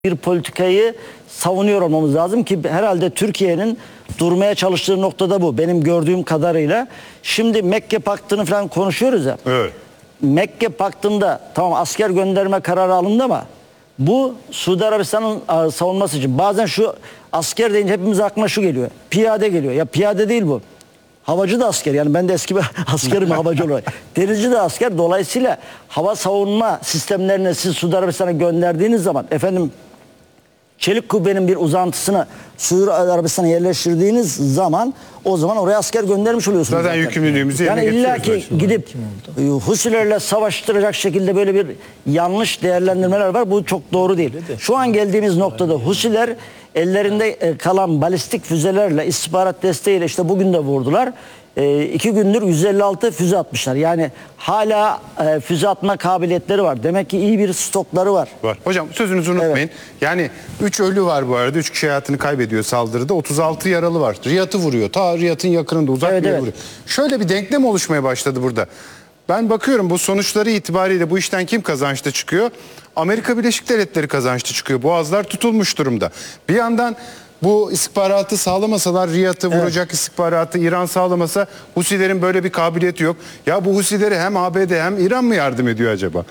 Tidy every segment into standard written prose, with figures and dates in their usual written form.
bir politikayı savunuyor olmamız lazım ki herhalde Türkiye'nin durmaya çalıştığı noktada bu. Benim gördüğüm kadarıyla. Şimdi Mekke Paktı'nı falan konuşuyoruz ya. Evet. Mekke Paktı'nda tamam asker gönderme kararı alındı ama bu Suudi Arabistan'ın savunması için. Bazen şu asker deyince hepimiz aklına şu geliyor. Piyade geliyor. Ya piyade değil bu. Havacı da asker. Yani ben de eski bir askerim havacı olarak. Denizci de asker. Dolayısıyla hava savunma sistemlerini siz Suudi Arabistan'a gönderdiğiniz zaman efendim çelik kubbenin bir uzantısını Suudi Arabistan'a yerleştirdiğiniz zaman o zaman oraya asker göndermiş oluyorsunuz. Zaten yükümlülüğümüzü yerine yani illa ki getiriyoruz. gidip Husilerle savaştıracak şekilde böyle bir yanlış değerlendirmeler var. Bu çok doğru değil. Şu an geldiğimiz noktada Husiler ellerinde kalan balistik füzelerle istihbarat desteğiyle işte bugün de vurdular. 2 gündür 156 füze atmışlar. Yani hala füze atma kabiliyetleri var. Demek ki iyi bir stokları var. Var. Hocam sözünüzü unutmayın. Evet. Yani 3 ölü var bu arada. 3 kişi hayatını kaybediyor saldırıda. 36 yaralı var. Riyad'ı vuruyor. Ta Riyad'ın yakınında uzak bir yere vuruyor. Şöyle bir denklem oluşmaya başladı burada. Ben bakıyorum bu sonuçları itibariyle bu işten kim kazançlı çıkıyor? Amerika Birleşik Devletleri kazançlı çıkıyor. Boğazlar tutulmuş durumda. Bir yandan bu istihbaratı sağlamasalar, Riyad'ı vuracak istihbaratı İran sağlamasa Husilerin böyle bir kabiliyeti yok. Ya bu Husilere hem ABD hem İran mı yardım ediyor acaba?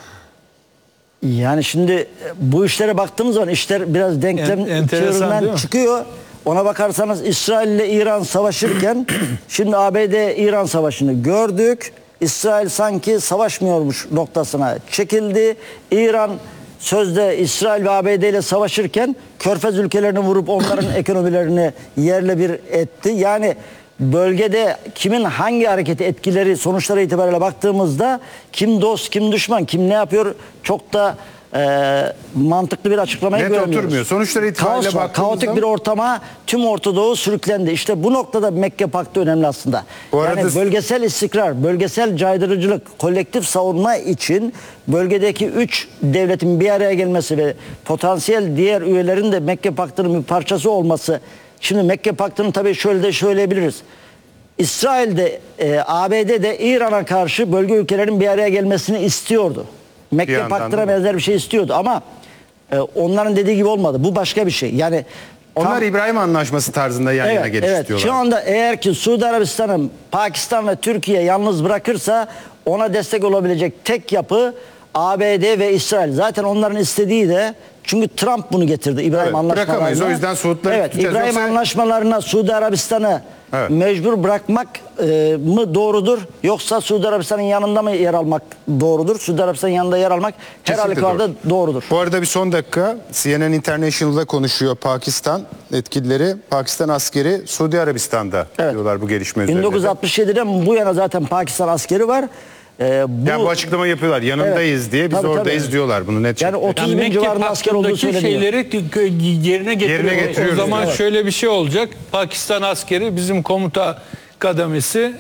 Yani şimdi bu işlere baktığımız zaman işler biraz denklem çığırından çıkıyor. Ona bakarsanız İsrail ile İran savaşırken şimdi ABD-İran savaşını gördük. İsrail sanki savaşmıyormuş noktasına çekildi. İran sözde İsrail ve ABD ile savaşırken Körfez ülkelerini vurup onların ekonomilerini yerle bir etti. Yani bölgede kimin hangi hareketi etkileri sonuçları itibariyle baktığımızda kim dost kim düşman kim ne yapıyor çok da mantıklı bir açıklamayı net göremiyoruz. oturmuyor. Sonuçları itibariyle baktığımızda kaotik bir ortama tüm Orta Doğu sürüklendi. İşte bu noktada Mekke Paktı önemli aslında. Yani bölgesel istikrar, bölgesel caydırıcılık, kolektif savunma için bölgedeki 3 devletin bir araya gelmesi ve potansiyel diğer üyelerin de Mekke Paktı'nın bir parçası olması. Şimdi Mekke Paktı'nı tabii şöyle de söyleyebiliriz. İsrail'de, ABD'de İran'a karşı bölge ülkelerinin bir araya gelmesini istiyordu. Mekke Paktı'na benzer bir şey istiyordu ama onların dediği gibi olmadı. Bu başka bir şey. Yani onlar İbrahim Anlaşması tarzında yan yana geliştiriyorlar. Evet. Şu anda eğer ki Suudi Arabistan'ın Pakistan ve Türkiye yalnız bırakırsa ona destek olabilecek tek yapı ABD ve İsrail. Zaten onların istediği de çünkü Trump bunu getirdi İbrahim Anlaşmalarına. Bırakamayız. O yüzden Suudları tutacağız. İbrahim Anlaşmalarına Suudi Arabistan'ı mecbur bırakmak mı doğrudur yoksa Suudi Arabistan'ın yanında mı yer almak doğrudur? Suudi Arabistan'ın yanında yer almak her halükarda doğrudur. Bu arada bir son dakika CNN International'da konuşuyor Pakistan yetkilileri. Pakistan askeri Suudi Arabistan'da diyorlar bu gelişme üzerinde. 1967'den bu yana zaten Pakistan askeri var. Yani bu açıklama yapıyorlar. Yanındayız diye biz oradayız diyorlar bunu net. Yani 30 bin civarında asker olduğu söyleniyor. Şeyleri yerine getiriyor. O zaman şöyle bir şey olacak. Pakistan askeri bizim komuta kademesi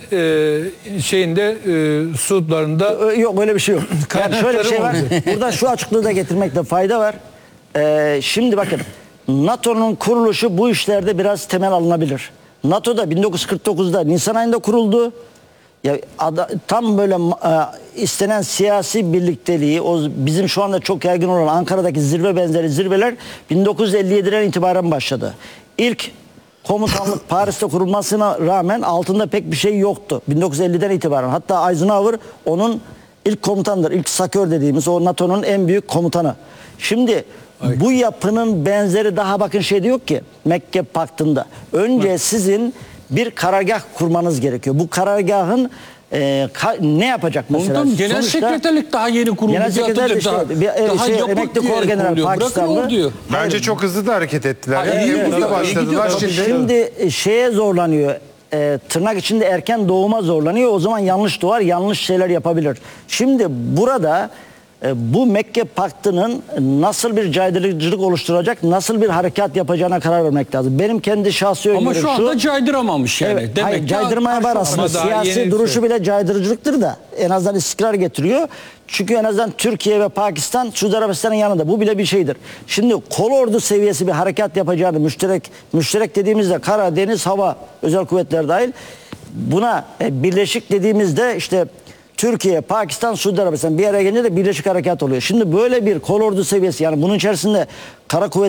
şeyinde Suudlarında yok öyle bir şey yok. Yani şöyle bir şey var. Burada şu açıklığı da getirmekte fayda var. Şimdi bakın NATO'nun kuruluşu bu işlerde biraz temel alınabilir. NATO'da 1949'da Nisan ayında kuruldu. Ya tam böyle istenen siyasi birlikteliği o bizim şu anda çok yaygın olan Ankara'daki zirve benzeri zirveler 1957'den itibaren başladı. İlk komutanlık Paris'te kurulmasına rağmen altında pek bir şey yoktu 1950'den itibaren. Hatta Eisenhower onun ilk komutanıdır. İlk SACEUR dediğimiz o NATO'nun en büyük komutanı. Şimdi bu yapının benzeri daha bakın şeyde yok ki Mekke Paktı'nda. Önce sizin bir karargah kurmanız gerekiyor. Bu karargahın ne yapacak mesela? Genel sekreterlik daha yeni kuruldu. Genel sekreterlik emekli Korgeneral Pakistanlı. Bence çok hızlı da hareket ettiler. Hızlı başladılar. Şimdi şeye zorlanıyor. Tırnak içinde erken doğuma zorlanıyor. O zaman yanlış doğar, yanlış şeyler yapabilir. Şimdi burada bu Mekke Paktı'nın nasıl bir caydırıcılık oluşturacak, nasıl bir harekat yapacağına karar vermek lazım. Benim kendi şahsi önerim şu. Ama şu anda caydıramamış yani. Evet, hayır, caydırmaya var aslında. Siyasi duruşu bile caydırıcılıktır da en azından istikrar getiriyor. Çünkü en azından Türkiye ve Pakistan Suudi Arabistan'ın yanında. Bu bile bir şeydir. Şimdi kolordu seviyesi bir harekat yapacağını müşterek dediğimizde kara, deniz, hava, özel kuvvetler dahil buna birleşik dediğimizde işte Türkiye, Pakistan, Suudi Arabistan bir araya gelince de Birleşik Harekat oluyor. Şimdi böyle bir kolordu seviyesi, yani bunun içerisinde kara kuvvet